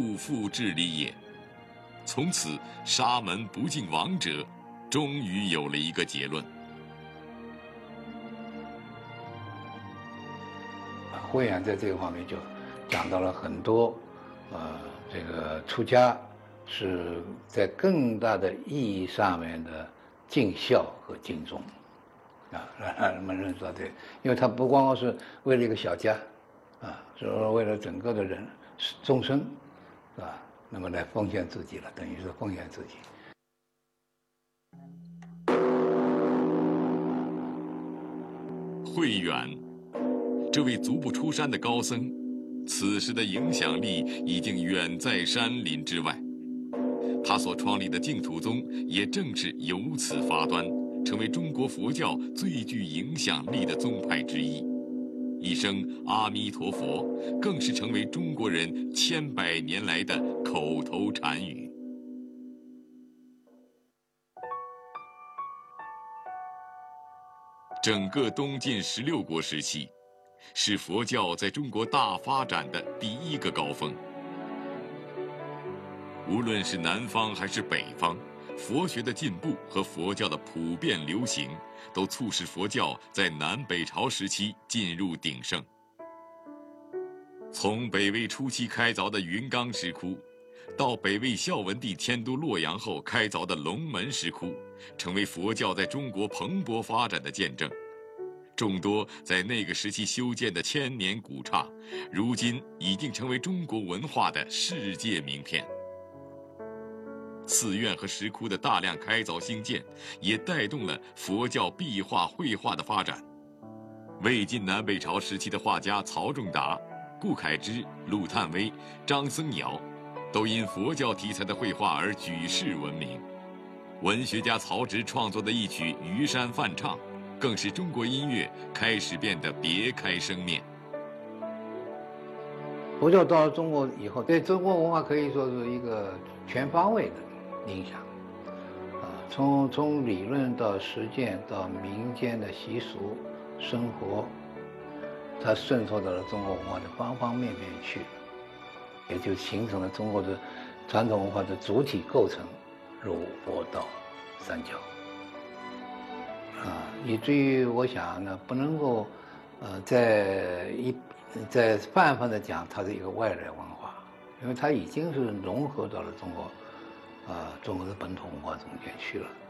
不复至理也。从此，沙门不敬王者，终于有了一个结论。 慧远在这个方面就讲到了很多，这个出家是在更大的意义上面的尽孝和尽忠，让人们认识到这个，因为他不光光是为了一个小家，是为了整个的人众生，是吧？那么来奉献自己了，等于是奉献自己。 慧远，这位足不出山的高僧，此时的影响力已经远在山林之外。他所创立的净土宗也正是由此发端，成为中国佛教最具影响力的宗派之一。一声阿弥陀佛，更是成为中国人千百年来的口头禅语。整个东晋16国时期，是佛教在中国大发展的第一个高峰。无论是南方还是北方，佛学的进步和佛教的普遍流行，都促使佛教在南北朝时期进入鼎盛。从北魏初期开凿的云冈石窟，到北魏孝文帝迁都洛阳后开凿的龙门石窟，成为佛教在中国蓬勃发展的见证。众多在那个时期修建的千年古刹，如今已经成为中国文化的世界名片。寺院和石窟的大量开凿兴建，也带动了佛教壁画绘画的发展。魏晋南北朝时期的画家曹仲达、顾恺之、陆探微、张僧繇，都因佛教题材的绘画而举世闻名。文学家曹植创作的一曲《虞山泛唱》，更是中国音乐开始变得别开生面。 佛教到了中国以后，对中国文化可以说是一个全方位的影响，从理论到实践到民间的习俗生活，它渗透到了中国文化的方方面面去，也就形成了中国的传统文化的主体构成，儒佛道三教，以至于我想呢，不能够在泛泛的讲它是一个外来文化，因为它已经是融合到了中国的本土文化中间去了。